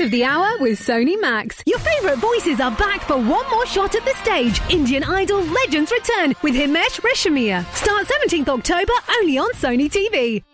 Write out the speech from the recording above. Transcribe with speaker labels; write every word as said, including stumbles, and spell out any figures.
Speaker 1: of the hour with Sony Max. Your favourite voices are back for one more shot at the stage. Indian Idol Legends return with Himesh Reshammiya. Start seventeenth October only on Sony T V.